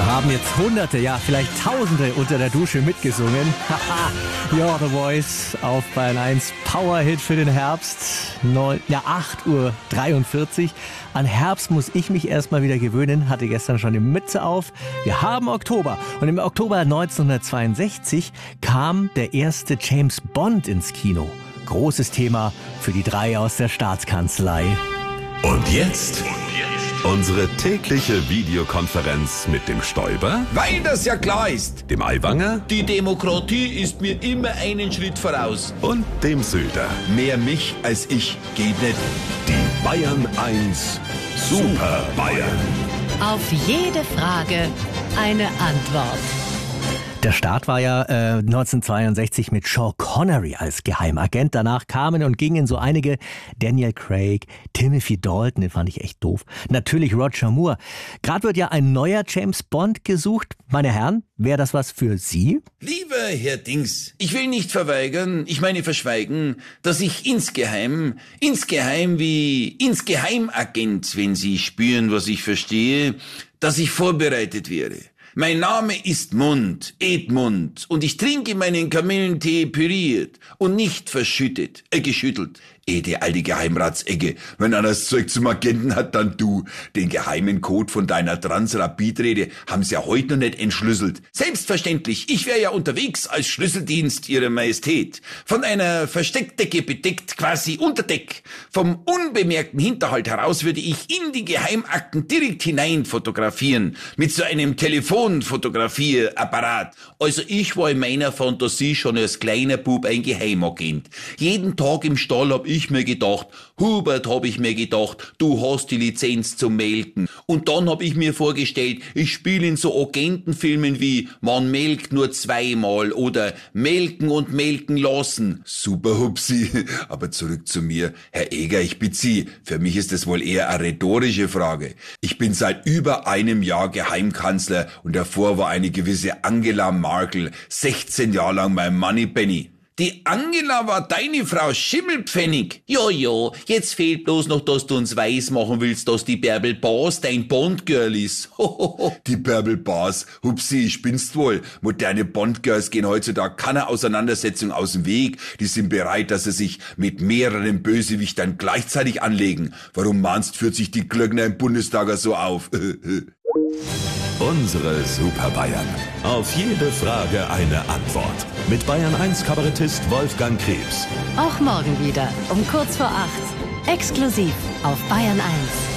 Haben jetzt Hunderte, ja vielleicht Tausende unter der Dusche mitgesungen. Haha, You're the Voice auf Bayern 1. Powerhit für den Herbst. 8:43 Uhr. An Herbst muss ich mich erstmal wieder gewöhnen. Hatte gestern schon die Mütze auf. Wir haben Oktober. Und im Oktober 1962 kam der erste James Bond ins Kino. Großes Thema für die drei aus der Staatskanzlei. Und jetzt unsere tägliche Videokonferenz mit dem Stoiber, Weil das ja klar ist. dem Aiwanger Die Demokratie ist mir immer einen Schritt voraus. und dem Söder. Mehr mich als ich geht nicht. Die Bayern 1 Super Bayern. Auf jede Frage eine Antwort. Der Start war ja 1962 mit Sean Connery als Geheimagent. Danach kamen und gingen so einige: Daniel Craig, Timothy Dalton, den fand ich echt doof. Natürlich Roger Moore. Gerade wird ja ein neuer James Bond gesucht. Meine Herren, wäre das was für Sie? Lieber Herr Dings, ich will nicht verschweigen, dass ich insgeheim wie Insgeheimagent, wenn Sie spüren, was ich verstehe, dass ich vorbereitet wäre. Mein Name ist Edmund, und ich trinke meinen Kamillentee püriert und nicht geschüttelt. Die alte Geheimratsecke. Wenn einer das Zeug zum Agenten hat, dann du. Den geheimen Code von deiner Transrapid-Rede haben sie ja heute noch nicht entschlüsselt. Selbstverständlich, ich wäre ja unterwegs als Schlüsseldienst Ihrer Majestät. Von einer Versteckdecke bedeckt, quasi unter Deck. Vom unbemerkten Hinterhalt heraus würde ich in die Geheimakten direkt hinein fotografieren. Mit so einem Telefonfotografierapparat. Also ich war in meiner Fantasie schon als kleiner Bub ein Geheimagent. Jeden Tag im Stall hab ich mir gedacht, Hubert, du hast die Lizenz zum Melken. Und dann hab ich mir vorgestellt, ich spiele in so Agentenfilmen wie Man melkt nur zweimal oder Melken und melken lassen. Super, Hupsi. Aber zurück zu mir. Herr Eger, ich bitte Sie, für mich ist das wohl eher eine rhetorische Frage. Ich bin seit über einem Jahr Geheimkanzler und davor war eine gewisse Angela Merkel 16 Jahre lang mein Moneypenny. Die Angela war deine Frau Schimmelpfennig. Ja, jetzt fehlt bloß noch, dass du uns weismachen willst, dass die Bärbel Baas dein Bondgirl ist. Die Bärbel Baas, Hupsi, spinnst wohl. Moderne Bondgirls gehen heutzutage keiner Auseinandersetzung aus dem Weg. Die sind bereit, dass sie sich mit mehreren Bösewichtern gleichzeitig anlegen. Warum meinst, führt sich die Glöckner im Bundestag so auf? Unsere Super Bayern. Auf jede Frage eine Antwort. Mit Bayern 1 Kabarettist Wolfgang Krebs. Auch morgen wieder um kurz vor 8. Exklusiv auf Bayern 1.